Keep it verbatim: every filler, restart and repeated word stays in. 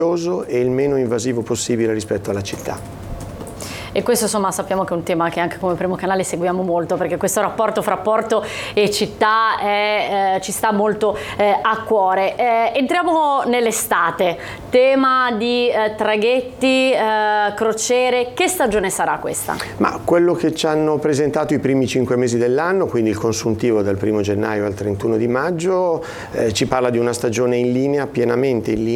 e il meno invasivo possibile rispetto alla città. E questo insomma sappiamo che è un tema che anche come Primo Canale seguiamo molto, perché questo rapporto fra porto e città è, eh, ci sta molto eh, a cuore. Eh, entriamo nell'estate, tema di eh, traghetti, eh, crociere, che stagione sarà questa? Ma quello che ci hanno presentato i primi cinque mesi dell'anno, quindi il consuntivo dal primo gennaio al trentuno di maggio, eh, ci parla di una stagione in linea, pienamente in linea,